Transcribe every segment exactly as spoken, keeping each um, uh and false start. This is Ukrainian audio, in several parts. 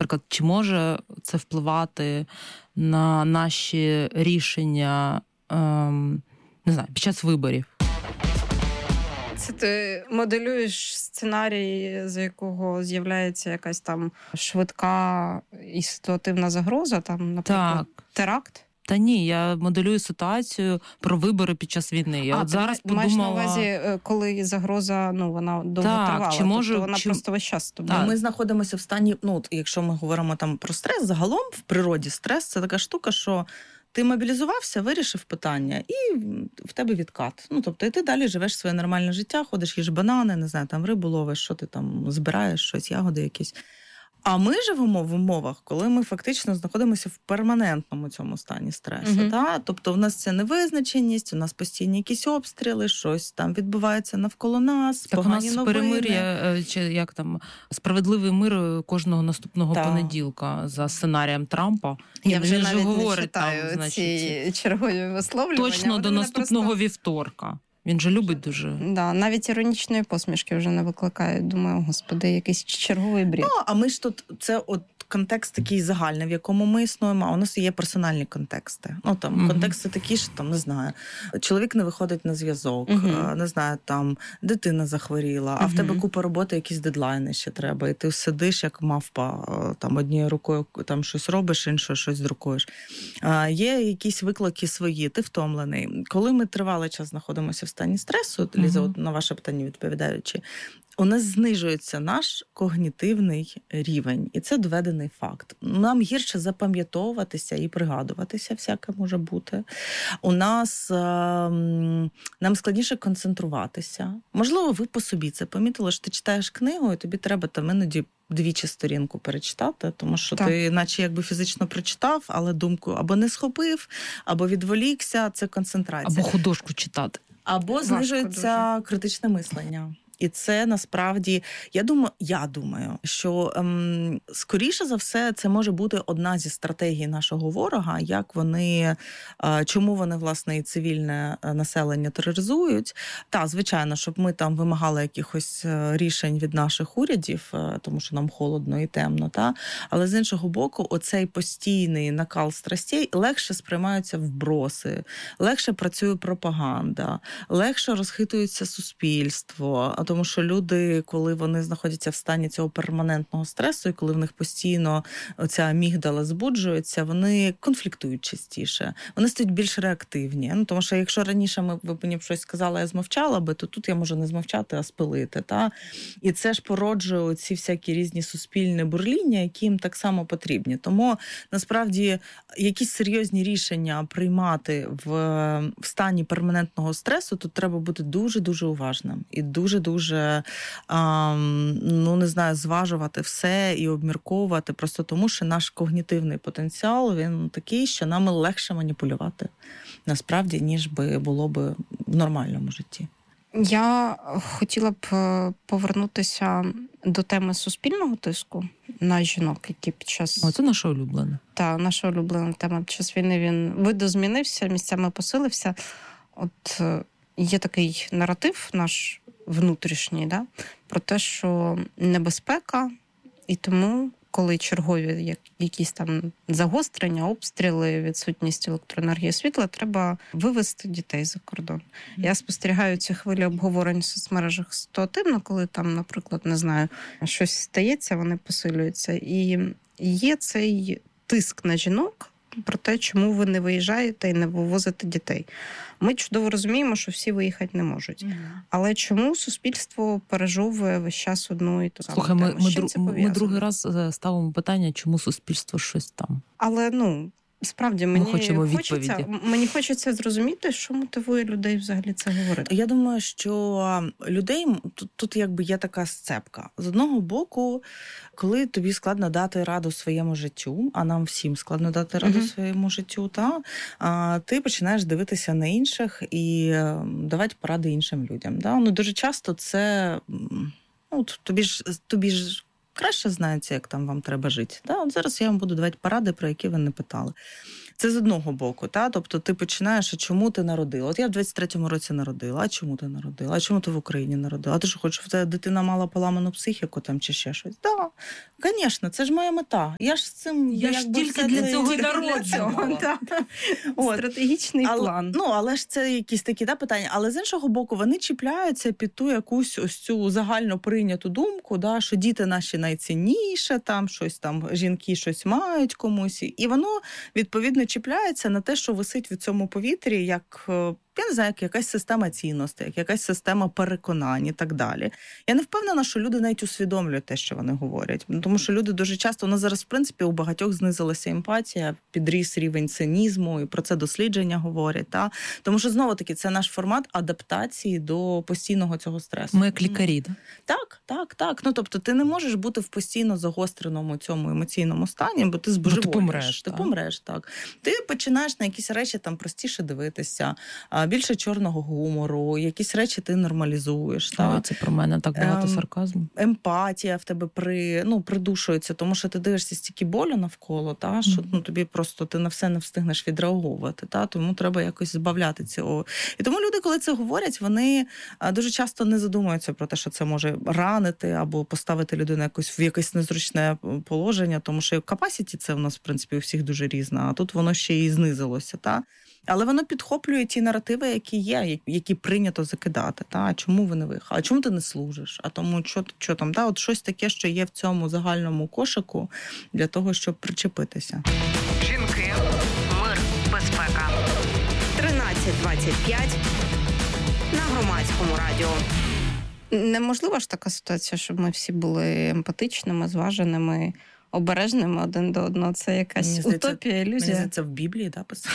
Наприклад, чи може це впливати на наші рішення, ем, не знаю, під час виборів? Це ти моделюєш сценарій, за якого з'являється якась там швидка і ситуативна загроза, там, наприклад, так. теракт? Та ні, я моделюю ситуацію про вибори під час війни. Я а, от зараз подумала... маєш на увазі, коли загроза, ну, вона довго так, тривала, чи може, тобто вона чи... просто весь час з тобою. Ми знаходимося в стані, ну, якщо ми говоримо там про стрес, загалом в природі стрес – це така штука, що ти мобілізувався, вирішив питання, і в тебе відкат. Ну, тобто, і ти далі живеш своє нормальне життя, ходиш, їж банани, не знаю, там рибу ловиш, що ти там збираєш, щось, ягоди якісь. А ми живемо в умовах, коли ми фактично знаходимося в перманентному цьому стані стресу. Uh-huh. Та? Тобто в нас це невизначеність, у нас постійні якісь обстріли, щось там відбувається навколо нас, так погані новини. Так у нас перемир'я, чи як там, справедливий мир кожного наступного так. понеділка за сценарієм Трампа. Я вже навіть говорить, не читаю там, значить, ці чергові висловлювання. Точно до наступного просто... вівторка. Він же любить дуже. Да, навіть іронічної посмішки вже не викликає. Думаю, господи, якийсь черговий бред. Ну, а ми ж тут, це от контекст такий загальний, в якому ми існуємо, а у нас є персональні контексти. Ну, там, mm-hmm. контексти такі, що, там, не знаю, чоловік не виходить на зв'язок, mm-hmm. не знаю, там, дитина захворіла, а mm-hmm. в тебе купа роботи, якісь дедлайни ще треба, і ти сидиш, як мавпа, там, однією рукою там щось робиш, іншою щось друкуєш. Є якісь виклики свої, ти втомлений. Коли ми тривалий час знаходимося в стані стресу, Ліза, mm-hmm. на ваше питання відповідаючи, у нас знижується наш когнітивний рівень. І це доведений факт. Нам гірше запам'ятовуватися і пригадуватися, всяке може бути. У нас, нам складніше концентруватися. Можливо, ви по собі це помітили, що ти читаєш книгу, і тобі треба там іноді двічі сторінку перечитати, тому що так. ти наче якби фізично прочитав, але думку або не схопив, або відволікся, це концентрація. Або художку читати. Або важко знижується дуже. Критичне мислення. І це насправді, я думаю, я думаю, що ем, скоріше за все це може бути одна зі стратегій нашого ворога, як вони, е, чому вони, власне, і цивільне населення тероризують. Та, звичайно, щоб ми там вимагали якихось рішень від наших урядів, е, тому що нам холодно і темно, та? Але з іншого боку, оцей постійний накал страстей легше сприймаються вброси, легше працює пропаганда, легше розхитується суспільство. Тому що люди, коли вони знаходяться в стані цього перманентного стресу, і коли в них постійно оця амігдала збуджується, вони конфліктують частіше. Вони стають більш реактивні. Ну, тому що якщо раніше ми, ви мені б щось сказали, я змовчала би, то тут я можу не змовчати, а спилити. Та? І це ж породжує ці всякі різні суспільні бурління, які їм так само потрібні. Тому, насправді, якісь серйозні рішення приймати в, в стані перманентного стресу, тут треба бути дуже-дуже уважним. І дуже-дуже Дуже, ну, не знаю, зважувати все і обмірковувати, просто тому, що наш когнітивний потенціал, він такий, що нами легше маніпулювати, насправді, ніж би було б в нормальному житті. Я хотіла б повернутися до теми суспільного тиску на жінок, які під час... О, це наша улюблена. Так, наша улюблена тема. Під час війни він видозмінився, місцями посилився. От є такий наратив наш внутрішній, да, про те, що небезпека, і тому, коли чергові як, якісь там загострення, обстріли, відсутність електроенергії, світла, треба вивезти дітей за кордон. Mm-hmm. Я спостерігаю ці хвилі обговорень в соцмережах ситуативно, коли там, наприклад, не знаю, щось стається, вони посилюються. І є цей тиск на жінок про те, чому ви не виїжджаєте і не вивозите дітей. Ми чудово розуміємо, що всі виїхати не можуть. Mm-hmm. Але чому суспільство пережовує весь час одну і ту саму Слухай, тему? ми, ми, ми другий раз ставимо питання, чому суспільство щось там. Але, ну, справді, мені хочемо хочеться, відповіді. Мені хочеться зрозуміти, що мотивує людей взагалі це говорити. Я думаю, що людей, тут, тут якби є така сцепка. З одного боку, коли тобі складно дати раду своєму життю, а нам всім складно дати раду uh-huh. своєму життю, та, а, ти починаєш дивитися на інших і давати поради іншим людям. Да? Ну, дуже часто це, ну, тобі ж, тобі ж краще знається, як там вам треба жити. Да? От зараз я вам буду давати поради, про які ви не питали. Це з одного боку, та? Тобто ти починаєш, а чому ти народила? От я в двадцять третьому році народила, а чому ти народила? А чому ти в Україні народила? А ти що хочеш, щоб тебе дитина мала поламану психіку там чи ще щось? Так, да, звісно, це ж моя мета. Я ж з цим... Я ж тільки для цього і народжувала. Стратегічний але, план. Ну, але ж це якісь такі да, питання. Але з іншого боку, вони чіпляються під ту якусь ось цю загально прийняту думку, да, що діти наші найцінніше, там щось там, жінки щось мають комусь. І воно, відповідно, чіпляється на те, що висить в цьому повітрі, як, я не знаю, як якась система цінностей, як якась система переконань і так далі. Я не впевнена, що люди навіть усвідомлюють те, що вони говорять. Тому що люди дуже часто, у нас зараз, в принципі, у багатьох знизилася емпатія, підріс рівень цинізму, і про це дослідження говорять. Та? Тому що, знову-таки, це наш формат адаптації до постійного цього стресу. Ми як лікарі, да? Так, так, так. Ну, тобто, ти не можеш бути в постійно загостреному цьому емоційному стані, бо ти збожеволієш. Бо ти помреш, ти так? помреш, так. Ти починаєш на якісь речі там простіше дивитися, більше чорного гумору, якісь речі ти нормалізуєш. А, так? Це про мене так багато ем, сарказму. Емпатія в тебе при, ну, придушується, тому що ти дивишся стільки болю навколо, та, що ну, тобі просто ти на все не встигнеш відреагувати. Та, тому треба якось збавляти цього. І тому люди, коли це говорять, вони дуже часто не задумуються про те, що це може ранити або поставити людину якось в якесь незручне положення, тому що capacity це в нас, в принципі, у всіх дуже різна, а тут воно ще і знизилося. Та? Але воно підхоплює ті наративи, які є, які прийнято закидати. Та? Чому ви не виїхали? А чому ти не служиш? А тому, що, що там? Та? От щось таке, що є в цьому загальному кошику для того, щоб причепитися. Жінки, мир, безпека. тринадцять двадцять п'ять на Громадському радіо. Неможлива ж така ситуація, щоб ми всі були емпатичними, зваженими, обережними один до одного. Це якась здається, утопія, ілюзія. Мені здається, в Біблії, да, писали.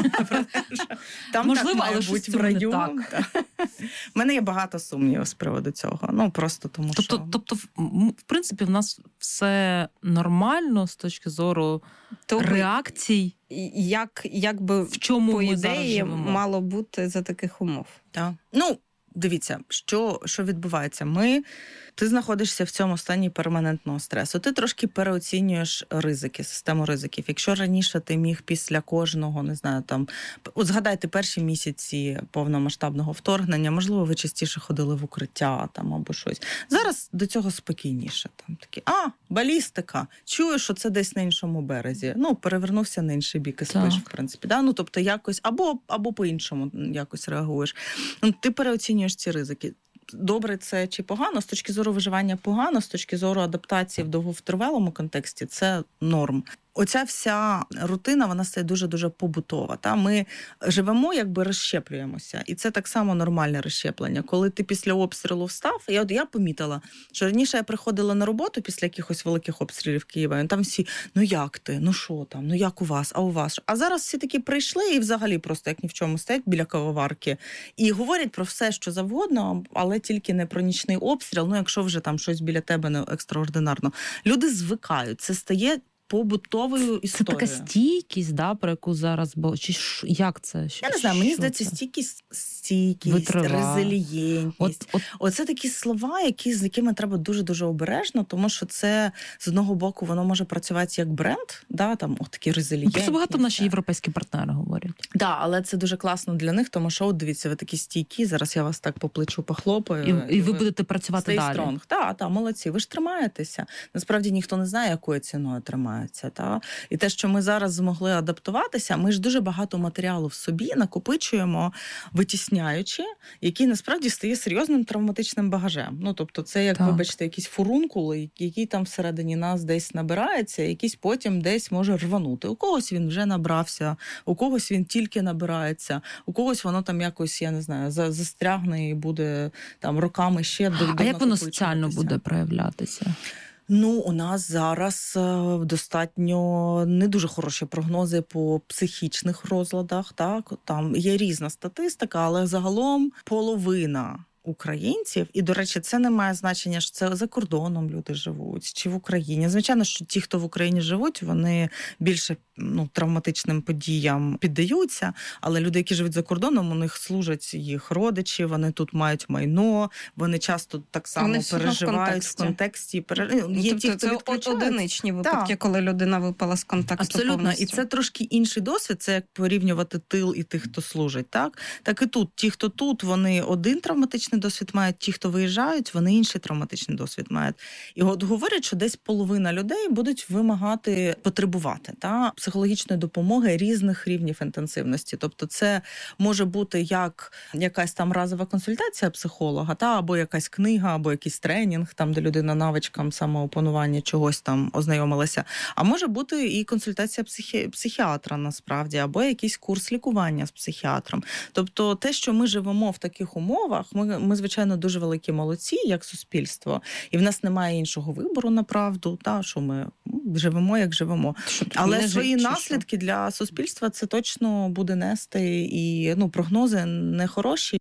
Там можливо, так але щось в раю. Так. У мене є багато сумнівів з приводу цього. Ну, просто тому, тобто, що... Тобто, в принципі, в нас все нормально з точки зору Тобі, реакцій. Як, як би, в чому по ми ідеї мало бути за таких умов? Так. Ну, дивіться, що, що відбувається. Ми, ти знаходишся в цьому стані перманентного стресу. Ти трошки переоцінюєш ризики, систему ризиків. Якщо раніше ти міг після кожного, не знаю, там, от згадайте перші місяці повномасштабного вторгнення, можливо, ви частіше ходили в укриття там або щось. Зараз до цього спокійніше. Там такі, а, балістика, чую, що це десь на іншому березі. Ну, перевернувся на інший бік і спиш, в принципі. Да? Ну, тобто якось, або, або по-іншому якось реагуєш. Ну, ти переоцінюєш ці ризики. Добре це чи погано, з точки зору виживання погано, з точки зору адаптації в довготривалому контексті це норм. Оця вся рутина, вона стає дуже-дуже побутова. Та? Ми живемо, якби розщеплюємося. І це так само нормальне розщеплення. Коли ти після обстрілу встав, я, от я помітила, що раніше я приходила на роботу після якихось великих обстрілів Києва, і там всі, ну як ти, ну що там, ну як у вас, а у вас? А зараз всі такі прийшли і взагалі просто як ні в чому стоять біля кавоварки і говорять про все, що завгодно, але тільки не про нічний обстріл, ну якщо вже там щось біля тебе не екстраординарно. Люди звикають, це стає побутовою історією. Це така стійкість, да, про яку зараз, бо чи ш, як це? Я не знаю, мені здається, стійкість, стійкість, Витрива. резилієнтність. От, от... Оце такі слова, які, з якими треба дуже-дуже обережно, тому що це, з одного боку, воно може працювати як бренд, да, там, от такі резилієнтні. Просто багато наші європейські партнери говорять. Так, да, але це дуже класно для них, тому що, от дивіться, ви такі стійкі, зараз я вас так по плечу похлопаю. І, і ви будете працювати stay далі. Strong. Так, так, молодці, ви ж тримаєтеся. Насправді ніхто не знає, якою ціною тримає. Та? І те, що ми зараз змогли адаптуватися, ми ж дуже багато матеріалу в собі накопичуємо, витісняючи, який насправді стає серйозним травматичним багажем. Ну, тобто це, як, так. вибачте, якісь фурункули, які там всередині нас десь набирається, якийсь потім десь може рванути. У когось він вже набрався, у когось він тільки набирається, у когось воно там якось, я не знаю, застрягне і буде там роками ще до А як воно соціально буде проявлятися? Ну, у нас зараз достатньо не дуже хороші прогнози по психічних розладах. Так, там є різна статистика, але загалом половина українців, і, до речі, це не має значення, що це за кордоном люди живуть, чи в Україні. Звичайно, що ті, хто в Україні живуть, вони більше ну, травматичним подіям піддаються, але люди, які живуть за кордоном, у них служать їх родичі, вони тут мають майно, вони часто так само вони переживають в контексті. В контексті. Ну, Є тобто ті, хто це одиничні випадки, так. коли людина випала з контексту Абсолютно. Повністю. І це трошки інший досвід, це як порівнювати тил і тих, хто служить. Так? Так і тут. Ті, хто тут, вони один травматичний досвід мають, ті, хто виїжджають, вони інший травматичний досвід мають. І от говорять, що десь половина людей будуть вимагати, потребувати та, психологічної допомоги різних рівнів інтенсивності. Тобто це може бути як якась там разова консультація психолога, та, або якась книга, або якийсь тренінг, там, де людина навичкам самоопанування чогось там ознайомилася. А може бути і консультація психі... психіатра, насправді, або якийсь курс лікування з психіатром. Тобто те, що ми живемо в таких умовах, ми, ми звичайно, дуже великі молодці, як суспільство, і в нас немає іншого вибору, направду, та, що ми живемо, як живемо. Але свої жить, наслідки що? Для суспільства це точно буде нести, і ну, прогнози нехороші.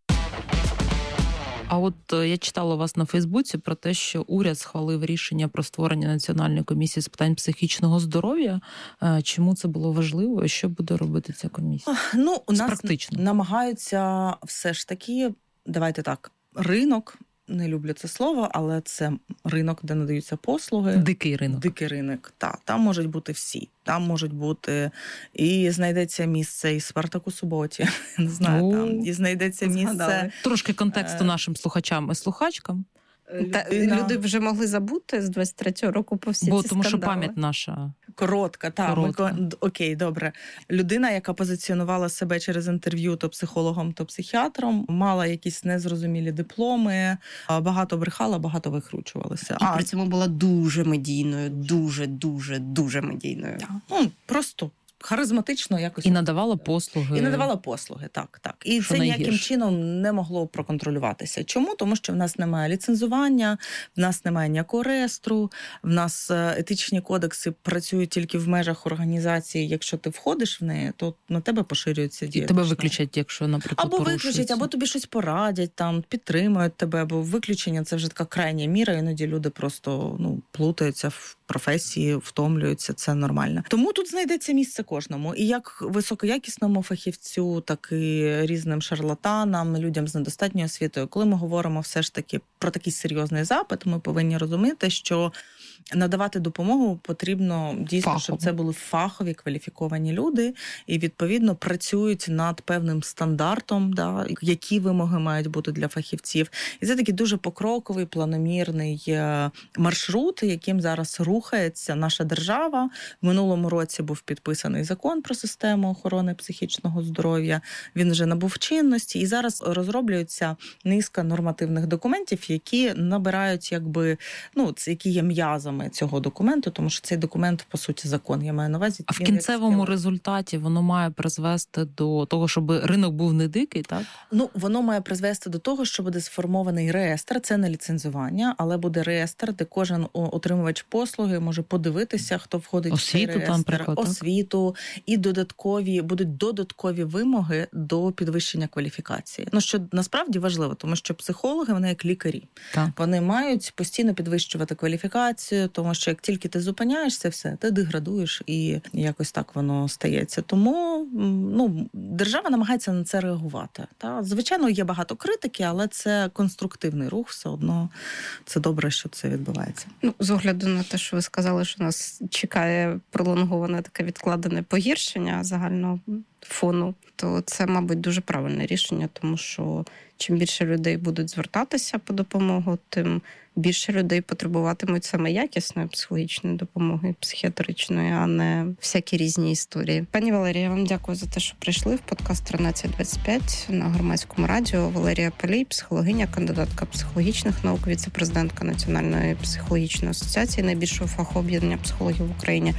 А от я читала у вас на Фейсбуці про те, що уряд схвалив рішення про створення Національної комісії з питань психічного здоров'я. Чому це було важливо і що буде робити ця комісія? Ну, у нас практично намагаються все ж таки, давайте так, ринок, не люблю це слово, але це ринок, де надаються послуги. Дикий ринок. Дикий ринок, так. Там можуть бути всі. Там можуть бути і знайдеться місце і Спартаку Суботі, не знаю, О, там, і знайдеться місце. Згадали. Трошки контексту нашим слухачам і слухачкам. Та, люди вже могли забути з двадцять третього року по всі Бо ці тому скандали. Що пам'ять наша коротка. Та, коротка. Ми, окей, добре. Людина, яка позиціонувала себе через інтерв'ю то психологом, то психіатром, мала якісь незрозумілі дипломи, багато брехала, багато викручувалася. І а, при цьому була дуже медійною, дуже, дуже, дуже медійною. Ну, просто харизматично якось. І надавала послуги. І надавала послуги, так, так. І що це найгірше. Ніяким чином не могло проконтролюватися. Чому? Тому що в нас немає ліцензування, в нас немає ніякого реєстру, в нас етичні кодекси працюють тільки в межах організації. Якщо ти входиш в неї, то на тебе поширюється дія. І тебе виключать, якщо, наприклад, або виключать, або тобі щось порадять, там, підтримують тебе, або виключення – це вже така крайня міра, іноді люди просто ну, плутаються в професії, втомлюються, це нормально. Тому тут знайдеться місце кожному. І як високоякісному фахівцю, так і різним шарлатанам, людям з недостатньою освітою. Коли ми говоримо все ж таки про такий серйозний запит, ми повинні розуміти, що надавати допомогу потрібно дійсно, Фахово. Щоб це були фахові, кваліфіковані люди і, відповідно, працюють над певним стандартом, да, які вимоги мають бути для фахівців. І це такий дуже покроковий, планомірний маршрут, яким зараз рухається наша держава. В минулому році був підписаний закон про систему охорони психічного здоров'я. Він вже набув чинності. І зараз розроблюється низка нормативних документів, які набирають, якби, ну, які є м'язами цього документу, тому що цей документ, по суті, закон, я маю на увазі. А в кінцевому результаті воно має призвести до того, щоб ринок був не дикий, так? Ну, воно має призвести до того, що буде сформований реєстр, це не ліцензування, але буде реєстр, де кожен отримувач послуги може подивитися, хто входить освіту, в цей реєстр, там, приклад, освіту, і додаткові, будуть додаткові вимоги до підвищення кваліфікації. Ну, що насправді важливо, тому що психологи, вони як лікарі. Так. Вони мають постійно підвищувати кваліфікацію, тому що як тільки ти зупиняєшся, все, ти деградуєш і якось так воно стається. Тому ну, держава намагається на це реагувати. Та? Звичайно, є багато критики, але це конструктивний рух, все одно це добре, що це відбувається. Ну, з огляду на те, що ви сказали, що нас чекає пролонговане таке відкладене погіршення загального фону, то це, мабуть, дуже правильне рішення, тому що чим більше людей будуть звертатися по допомогу, тим більше людей потребуватимуть саме якісної психологічної допомоги, психіатричної, а не всякі різні історії. Пані Валерія, я вам дякую за те, що прийшли в подкаст тринадцять двадцять п'ять на Громадському радіо. Валерія Палій, психологиня, кандидатка психологічних наук, віце-президентка Національної психологічної асоціації, найбільшого фахооб'єднання психологів в Україні.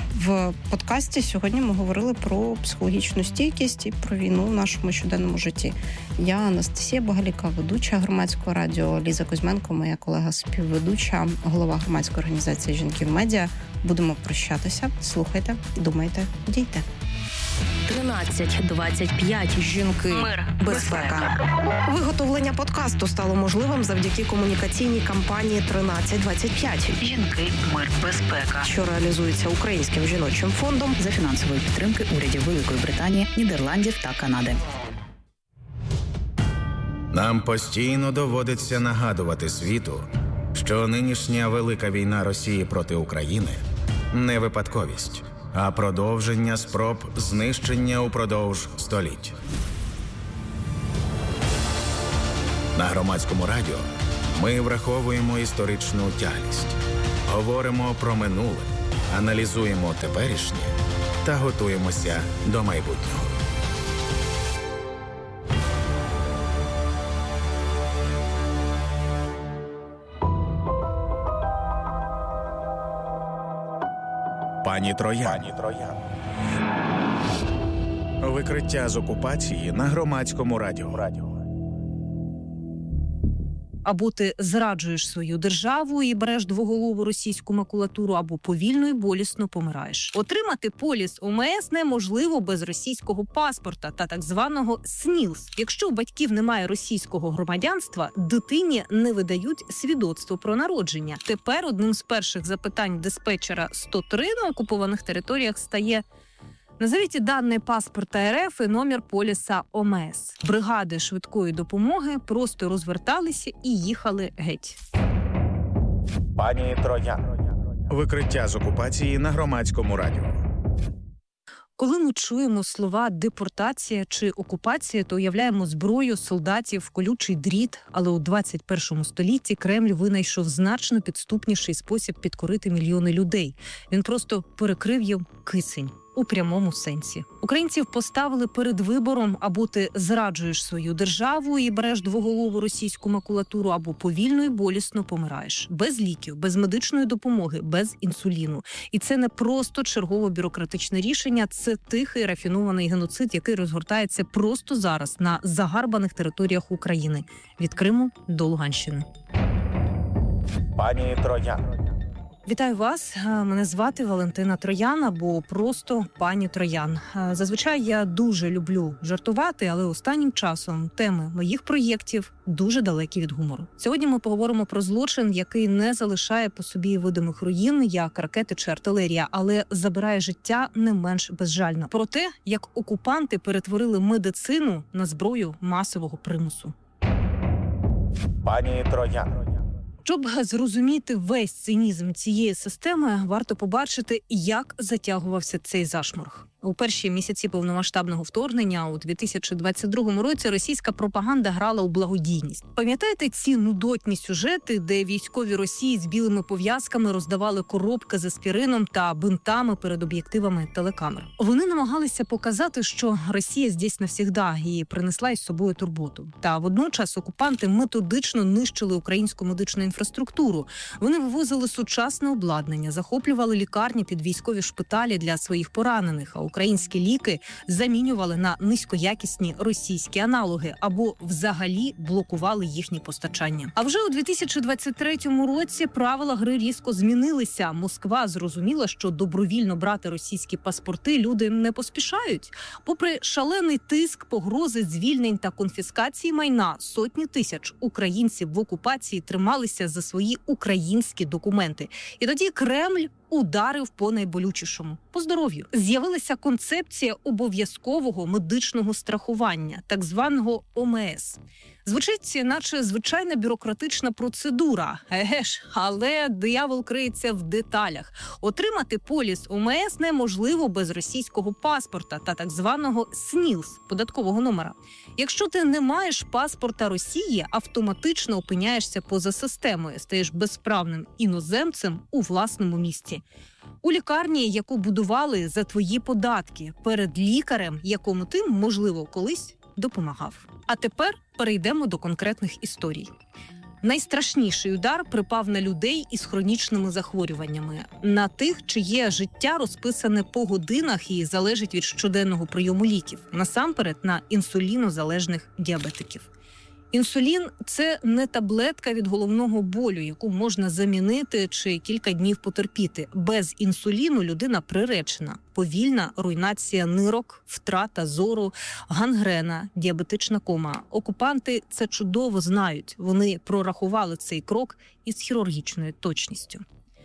В подкасті сьогодні ми говорили про психологічну стійкість і про війну в нашому щоденному житті. Я Анастасія Богаліка, ведуча Громадського радіо, Ліза Кузьменко, моя колега співведуча, голова громадської організації «Жінки в медіа». Будемо прощатися. Слухайте, думайте, дійте. тринадцять двадцять п'ять. Жінки. Мир. Безпека. Виготовлення подкасту стало можливим завдяки комунікаційній кампанії тринадцять двадцять п'ять. Жінки. Мир. Безпека. Що реалізується Українським жіночим фондом за фінансової підтримки урядів Великої Британії, Нідерландів та Канади. Нам постійно доводиться нагадувати світу, що нинішня велика війна Росії проти України – не випадковість, а продовження спроб знищення упродовж століть. На Громадському радіо ми враховуємо історичну тяглість, говоримо про минуле, аналізуємо теперішнє та готуємося до майбутнього. Пані Троян. Викриття з окупації на Громадському радіо. Або ти зраджуєш свою державу і береш двоголову російську макулатуру, або повільно і болісно помираєш. Отримати поліс ОМС неможливо без російського паспорта та так званого СНІЛС. Якщо у батьків немає російського громадянства, дитині не видають свідоцтво про народження. Тепер одним з перших запитань диспетчера сто три на окупованих територіях стає: назовіть дані паспорта РФ і номер поліса ОМС. Бригади швидкої допомоги просто розверталися і їхали геть. Пані Троян. Викриття з окупації на Громадському радіо. Коли ми чуємо слова «депортація» чи «окупація», то уявляємо зброю, солдатів, колючий дріт. Але у двадцять першому столітті Кремль винайшов значно підступніший спосіб підкорити мільйони людей. Він просто перекрив їм кисень. У прямому сенсі. Українців поставили перед вибором: або ти зраджуєш свою державу і береш двоголову російську макулатуру, або повільно і болісно помираєш. Без ліків, без медичної допомоги, без інсуліну. І це не просто чергове бюрократичне рішення, це тихий рафінований геноцид, який розгортається просто зараз на загарбаних територіях України. Від Криму до Луганщини. Пані Троян. Вітаю вас. Мене звати Валентина Троян, або просто пані Троян. Зазвичай я дуже люблю жартувати, але останнім часом теми моїх проєктів дуже далекі від гумору. Сьогодні ми поговоримо про злочин, який не залишає по собі видимих руїн, як ракети чи артилерія, але забирає життя не менш безжально. Про те, як окупанти перетворили медицину на зброю масового примусу. Пані Троян. Щоб зрозуміти весь цинізм цієї системи, варто побачити, як затягувався цей зашморг. У перші місяці повномасштабного вторгнення у дві тисячі двадцять другому році російська пропаганда грала у благодійність. Пам'ятаєте ці нудотні сюжети, де військові Росії з білими пов'язками роздавали коробки з аспірином та бинтами перед об'єктивами телекамер? Вони намагалися показати, що Росія здесь навсігда і принесла із собою турботу. Та водночас окупанти методично нищили українську медичну інфраструктуру. Вони вивозили сучасне обладнання, захоплювали лікарні під військові шпиталі для своїх поранених, а українські ліки замінювали на низькоякісні російські аналоги або взагалі блокували їхні постачання. А вже у дві тисячі двадцять третьому році правила гри різко змінилися. Москва зрозуміла, що добровільно брати російські паспорти люди не поспішають. Попри шалений тиск, погрози звільнень та конфіскації майна, сотні тисяч українців в окупації трималися за свої українські документи. І тоді Кремль ударив по найболючішому – по здоров'ю. З'явилася концепція обов'язкового медичного страхування, так званого ОМС. Звучить, наче звичайна бюрократична процедура. Еге ж, але диявол криється в деталях. Отримати поліс ОМС неможливо без російського паспорта та так званого СНІЛС – податкового номера. Якщо ти не маєш паспорта Росії, автоматично опиняєшся поза системою, стаєш безправним іноземцем у власному місті. У лікарні, яку будували за твої податки, перед лікарем, якому ти, можливо, колись допомагав. А тепер перейдемо до конкретних історій. Найстрашніший удар припав на людей із хронічними захворюваннями, на тих, чиє життя розписане по годинах і залежить від щоденного прийому ліків, насамперед на інсулінозалежних діабетиків. Інсулін – це не таблетка від головного болю, яку можна замінити чи кілька днів потерпіти. Без інсуліну людина приречена. Повільна руйнація нирок, втрата зору, гангрена, діабетична кома. Окупанти це чудово знають. Вони прорахували цей крок із хірургічною точністю.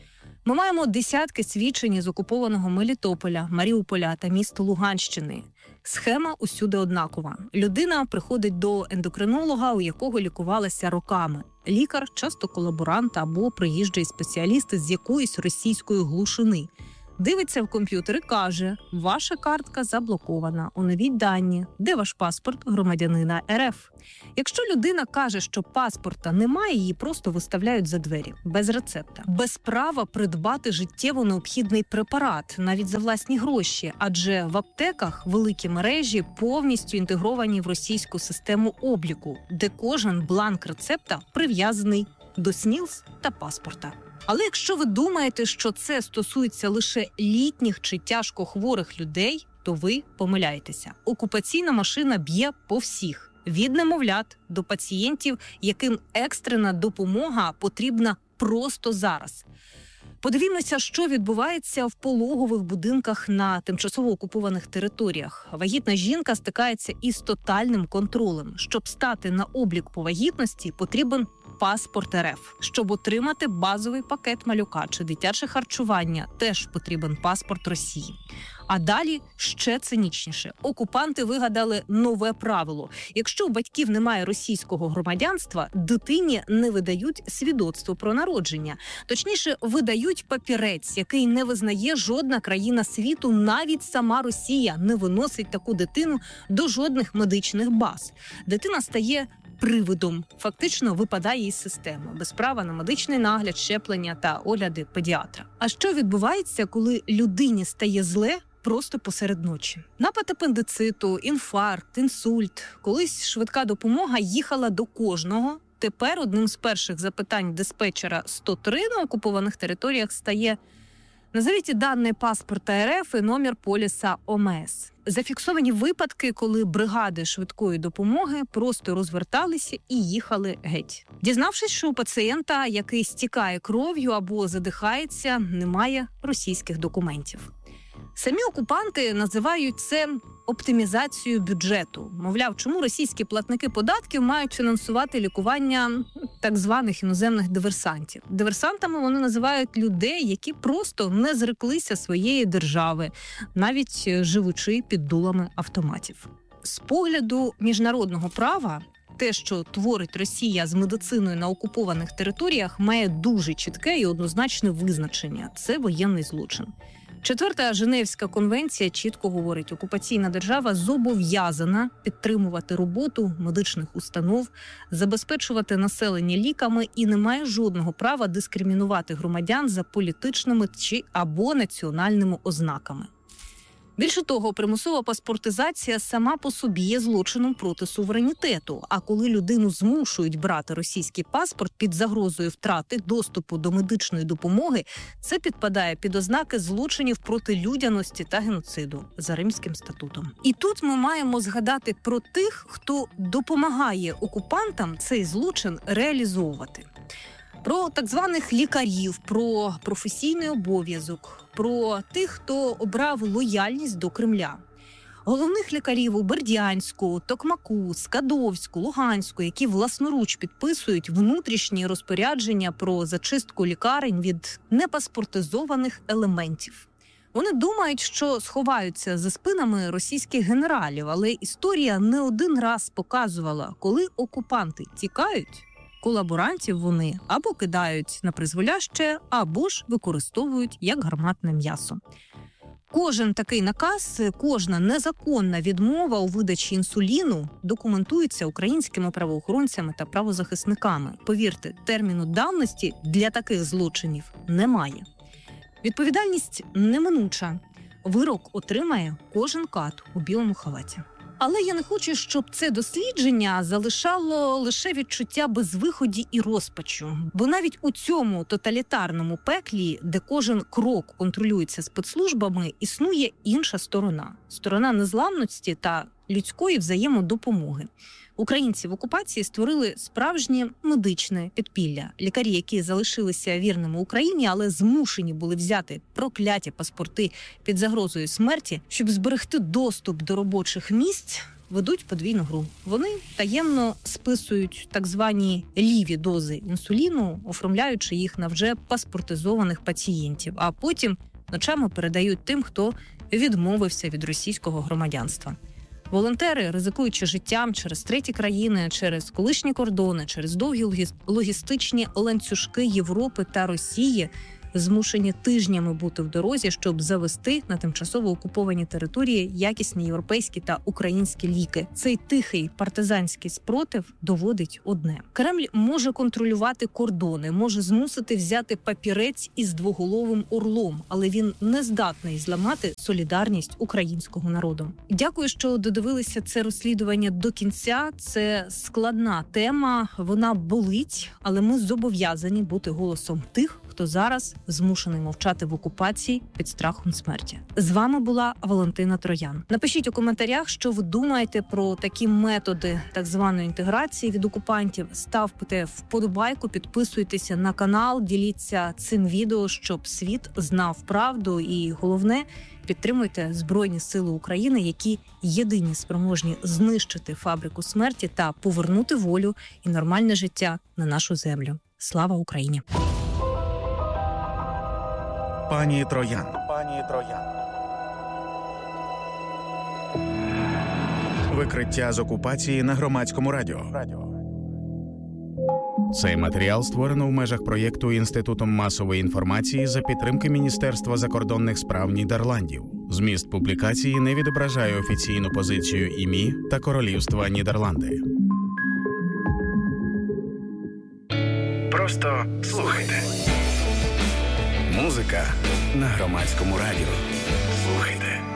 Ми маємо десятки свідчень з окупованого Мелітополя, Маріуполя та міста Луганщини. Схема усюди однакова. Людина приходить до ендокринолога, у якого лікувалася роками. Лікар – часто колаборант або приїжджий спеціаліст з якоїсь російської глушини. Дивиться в комп'ютер і каже: ваша картка заблокована, оновіть дані. Де ваш паспорт громадянина РФ? Якщо людина каже, що паспорта немає, її просто виставляють за двері, без рецепта. Без права придбати життєво необхідний препарат, навіть за власні гроші, адже в аптеках великі мережі повністю інтегровані в російську систему обліку, де кожен бланк рецепта прив'язаний до СНІЛС та паспорта. Але якщо ви думаєте, що це стосується лише літніх чи тяжко хворих людей, то ви помиляєтеся. Окупаційна машина б'є по всіх. Від немовлят до пацієнтів, яким екстрена допомога потрібна просто зараз. Подивімося, що відбувається в пологових будинках на тимчасово окупованих територіях. Вагітна жінка стикається із тотальним контролем. Щоб стати на облік по вагітності, потрібен паспорт РФ. Щоб отримати базовий пакет малюка чи дитяче харчування, теж потрібен паспорт Росії. А далі ще цинічніше. Окупанти вигадали нове правило. Якщо у батьків немає російського громадянства, дитині не видають свідоцтво про народження. Точніше, видають папірець, який не визнає жодна країна світу, навіть сама Росія не виносить таку дитину до жодних медичних баз. Дитина стає привидом, фактично випадає із системи, без права на медичний нагляд, щеплення та огляди педіатра. А що відбувається, коли людині стає зле просто посеред ночі? Напад апендициту, інфаркт, інсульт. Колись швидка допомога їхала до кожного. Тепер одним з перших запитань диспетчера сто три на окупованих територіях стає: назовіть дані паспорта РФ і номер поліса ОМС. Зафіксовані випадки, коли бригади швидкої допомоги просто розверталися і їхали геть. Дізнавшись, що у пацієнта, який стікає кров'ю або задихається, немає російських документів. Самі окупанти називають це оптимізацією бюджету. Мовляв, чому російські платники податків мають фінансувати лікування так званих іноземних диверсантів? Диверсантами вони називають людей, які просто не зреклися своєї держави, навіть живучи під дулами автоматів. З погляду міжнародного права, те, що творить Росія з медициною на окупованих територіях, має дуже чітке і однозначне визначення – це воєнний злочин. Четверта Женевська конвенція чітко говорить, окупаційна держава зобов'язана підтримувати роботу медичних установ, забезпечувати населення ліками і не має жодного права дискримінувати громадян за політичними чи або національними ознаками. Більше того, примусова паспортизація сама по собі є злочином проти суверенітету. А коли людину змушують брати російський паспорт під загрозою втрати доступу до медичної допомоги, це підпадає під ознаки злочинів проти людяності та геноциду за Римським статутом. І тут ми маємо згадати про тих, хто допомагає окупантам цей злочин реалізовувати. Про так званих лікарів, про професійний обов'язок, про тих, хто обрав лояльність до Кремля. Головних лікарів у Бердянську, Токмаку, Скадовську, Луганську, які власноруч підписують внутрішні розпорядження про зачистку лікарень від непаспортизованих елементів. Вони думають, що сховаються за спинами російських генералів, але історія не один раз показувала, коли окупанти тікають, колаборантів вони або кидають на призволяще, або ж використовують як гарматне м'ясо. Кожен такий наказ, кожна незаконна відмова у видачі інсуліну документується українськими правоохоронцями та правозахисниками. Повірте, терміну давності для таких злочинів немає. Відповідальність неминуча. Вирок отримає кожен кат у білому халаті. Але я не хочу, щоб це дослідження залишало лише відчуття безвиході і розпачу. Бо навіть у цьому тоталітарному пеклі, де кожен крок контролюється спецслужбами, існує інша сторона. Сторона незламності та людської взаємодопомоги. Українці в окупації створили справжнє медичне підпілля. Лікарі, які залишилися вірними Україні, але змушені були взяти прокляті паспорти під загрозою смерті, щоб зберегти доступ до робочих місць, ведуть подвійну гру. Вони таємно списують так звані ліві дози інсуліну, оформляючи їх на вже паспортизованих пацієнтів, а потім ночами передають тим, хто відмовився від російського громадянства. Волонтери, ризикуючи життям через треті країни, через колишні кордони, через довгі логістичні ланцюжки Європи та Росії, змушені тижнями бути в дорозі, щоб завести на тимчасово окуповані території якісні європейські та українські ліки. Цей тихий партизанський спротив доводить одне. Кремль може контролювати кордони, може змусити взяти папірець із двоголовим орлом, але він не здатний зламати солідарність українського народу. Дякую, що додивилися це розслідування до кінця. Це складна тема, вона болить, але ми зобов'язані бути голосом тих, хто зараз змушений мовчати в окупації під страхом смерті. З вами була Валентина Троян. Напишіть у коментарях, що ви думаєте про такі методи так званої інтеграції від окупантів. Ставте вподобайку, підписуйтеся на канал, діліться цим відео, щоб світ знав правду. І головне, підтримуйте Збройні Сили України, які єдині спроможні знищити фабрику смерті та повернути волю і нормальне життя на нашу землю. Слава Україні! Пані Троян. Пані Троян. Викриття з окупації на Громадському радіо. Цей матеріал створено в межах проєкту Інститутом масової інформації за підтримки Міністерства закордонних справ Нідерландів. Зміст публікації не відображає офіційну позицію ІМІ та Королівства Нідерланди. Просто слухайте. Музика на Громадському радіо. Слухайте.